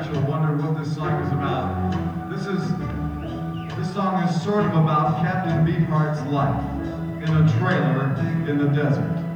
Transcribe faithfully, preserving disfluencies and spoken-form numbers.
actually wondered what this song is about, this is this song is sort of about Captain Beefheart's life in a trailer in the desert.